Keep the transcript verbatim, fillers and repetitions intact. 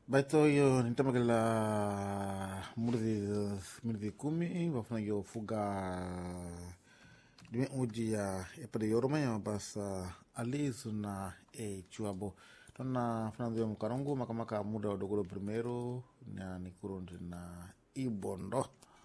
Baito hiyo nitamagala murdi murdi kumi wafuna yo fuga dime uji ya epade yoroma ya basa alizu na e chuabo tona fernando mkarongo makamaka muda wadogoro primero na nikurundi na ibondo